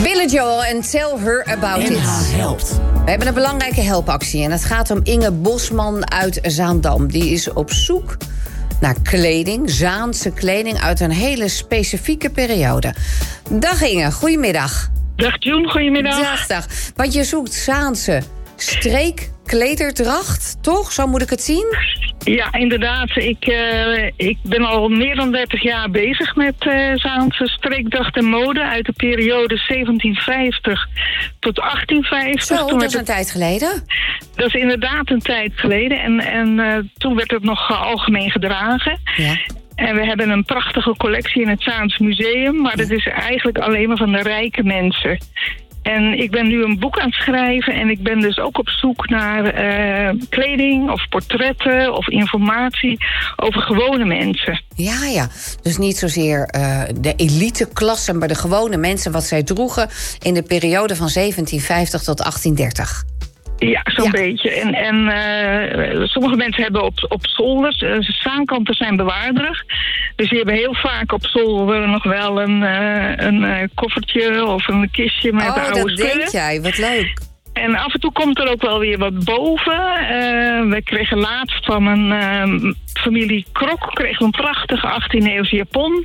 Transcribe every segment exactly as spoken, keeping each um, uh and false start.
Billy Joel en Tell Her About It. Helpt. We hebben een belangrijke helpactie en het gaat om Inge Bosman uit Zaandam. Die is op zoek naar kleding, Zaanse kleding uit een hele specifieke periode. Dag Inge, goedemiddag. Dag June, goedemiddag. Dag, dag. Want je zoekt Zaanse streekklederdracht, toch? Zo moet ik het zien? Ja, inderdaad. Ik, uh, ik ben al meer dan dertig jaar bezig met uh, Zaanse streekdracht en mode uit de periode zeventien vijftig tot achttien vijftig. Zo, toen dat is een het... tijd geleden. Dat is inderdaad een tijd geleden. En, en uh, toen werd het nog uh, algemeen gedragen. Ja. En we hebben een prachtige collectie in het Zaans Museum, maar dat is eigenlijk alleen maar van de rijke mensen. En ik ben nu een boek aan het schrijven en ik ben dus ook op zoek naar uh, kleding of portretten of informatie over gewone mensen. Ja, ja. Dus niet zozeer uh, de eliteklasse, maar de gewone mensen wat zij droegen in de periode van zeventien vijftig tot achttien dertig. Ja, zo'n Ja. beetje. En, en uh, sommige mensen hebben op, op zolders, uh, zaankanten zijn bewaarderig. Dus die hebben heel vaak op zolder nog wel een, uh, een uh, koffertje of een kistje met Oh, oude dat spullen. denk jij. Wat leuk. En af en toe komt er ook wel weer wat boven. Uh, we kregen laatst van een uh, familie Krok kregen een prachtige achttiende-eeuwse japon.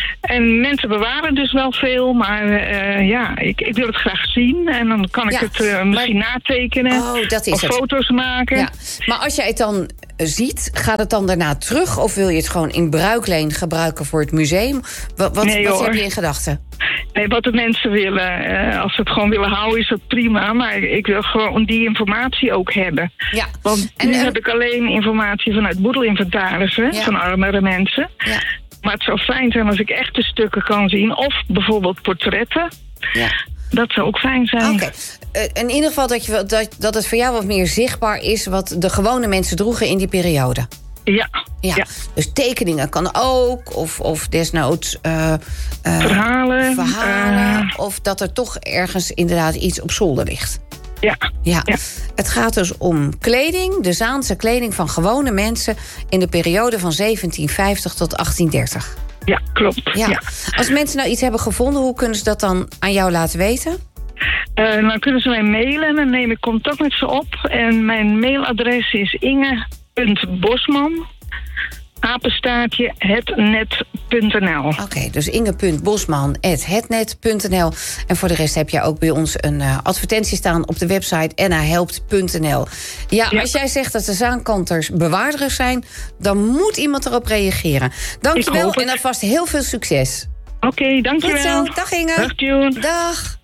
En mensen bewaren dus wel veel, maar uh, ja, ik, ik wil het graag zien. En dan kan ik Ja, het uh, misschien maar... natekenen Oh, dat is of het. foto's maken. Ja. Maar als jij het dan ziet, gaat het dan daarna terug? Of wil je het gewoon in bruikleen gebruiken voor het museum? Wat, wat, Nee, wat hoor. heb je in gedachten? Nee, wat de mensen willen, uh, als ze het gewoon willen houden, is dat prima. Maar ik wil gewoon die informatie ook hebben. Ja. Want En, nu en- heb ik alleen informatie vanuit boedelinventarissen, Ja. van armere mensen. Ja. Maar het zou fijn zijn als ik echte stukken kan zien. Of bijvoorbeeld portretten. Ja. Dat zou ook fijn zijn. Oké. Uh, in ieder geval dat, je, wel- dat, dat het voor jou wat meer zichtbaar is wat de gewone mensen droegen in die periode. Ja, Ja. ja. Dus tekeningen kan ook, of, of desnoods uh, uh, Verhalen. verhalen uh, of dat er toch ergens inderdaad iets op zolder ligt. ja. Ja. Ja. Het gaat dus om kleding, de Zaanse kleding van gewone mensen in de periode van zeventien vijftig tot achttien dertig. Ja, klopt. Ja. Ja. Als mensen nou iets hebben gevonden, hoe kunnen ze dat dan aan jou laten weten? Uh, dan kunnen ze mij mailen, dan neem ik contact met ze op. En mijn mailadres is inge punt bosman apenstaartje hetnet punt n l. Oké, dus inge punt bosman at hetnet punt n l. En voor de rest heb je ook bij ons een uh, advertentie staan op de website n a helpt punt n l. Ja, Ja. als jij zegt dat de zaankanters bewaarders zijn, dan moet iemand erop reageren. Ik Dankjewel hoop het. en alvast heel veel succes. Oké, okay, Tot dankjewel. zo, dag Inge. Dag June. Dag.